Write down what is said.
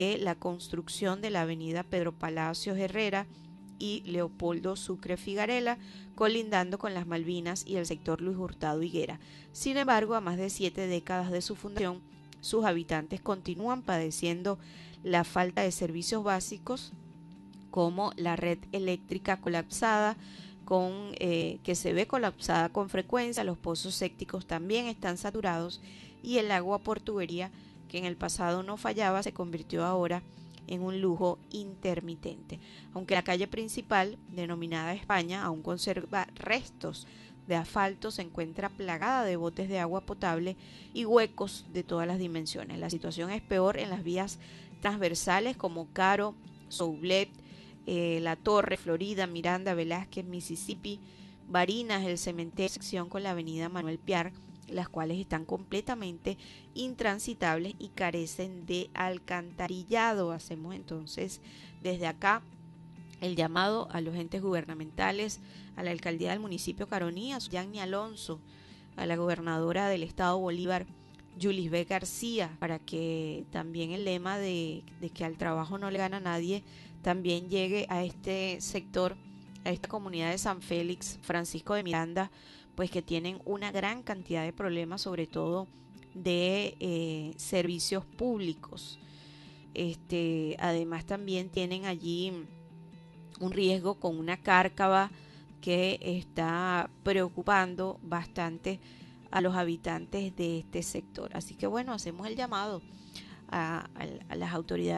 la construcción de la avenida Pedro Palacios Herrera y Leopoldo Sucre Figarela, colindando con las Malvinas y el sector Luis Hurtado Higuera. Sin embargo, a más de 7 décadas de su fundación, sus habitantes continúan padeciendo la falta de servicios básicos como la red eléctrica colapsada, que se ve colapsada con frecuencia, los pozos sépticos también están saturados y el agua por tubería, que en el pasado no fallaba, se convirtió ahora en un lujo intermitente. Aunque la calle principal, denominada España, aún conserva restos de asfalto, se encuentra plagada de botes de agua potable y huecos de todas las dimensiones. La situación es peor en las vías transversales como Caro, Soublet, La Torre, Florida, Miranda, Velázquez, Mississippi, Barinas, el cementerio, sección con la avenida Manuel Piar, las cuales están completamente intransitables y carecen de alcantarillado. Hacemos entonces desde acá el llamado a los entes gubernamentales, a la alcaldía del municipio Caroní, a Yanni Alonso, a la gobernadora del estado Bolívar, Yulis B. García, para que también el lema de que al trabajo no le gana nadie también llegue a este sector, a esta comunidad de San Félix, Francisco de Miranda, pues que tienen una gran cantidad de problemas, sobre todo de servicios públicos. Además también tienen allí un riesgo con una cárcava que está preocupando bastante a los habitantes de este sector. Así que bueno, hacemos el llamado a las autoridades